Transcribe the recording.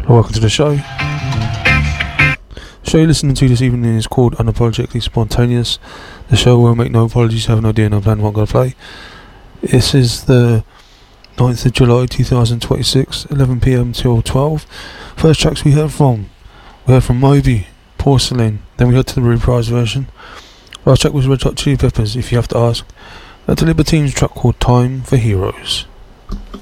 Welcome to the show. The show you're listening to this evening is called Unapologetically Spontaneous. The show will make no apologies, have no idea, no plan what I'm going to play. This is the 9th of July 2026, 11 PM till 12. First tracks we heard from Moby, Porcelain, then we heard to the reprise version. Last track was Red Hot Chili Peppers, If You Have to Ask. And the Libertines track called Time for Heroes.